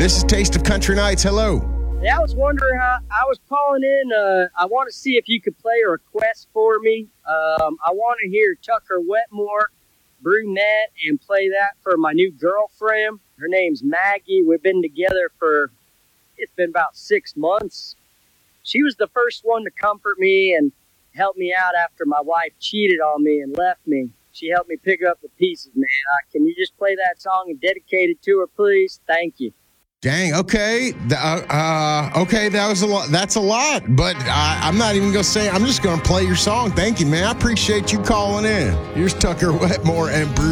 This is Taste of Country Nights. Hello. Yeah, I was wondering how I was calling in. I want to see if you could play a request for me. I want to hear Tucker Wetmore, Brunette, and play that for my new girlfriend. Her name's Maggie. We've been together it's been about 6 months. She was the first one to comfort me and help me out after my wife cheated on me and left me. She helped me pick up the pieces, man. Can you just play that song and dedicate it to her, please? Thank you. Dang, okay. Okay, that was a lot. That's a lot, but I'm not even going to say, I'm just going to play your song. Thank you, man. I appreciate you calling in. Here's Tucker Wetmore and Bruce.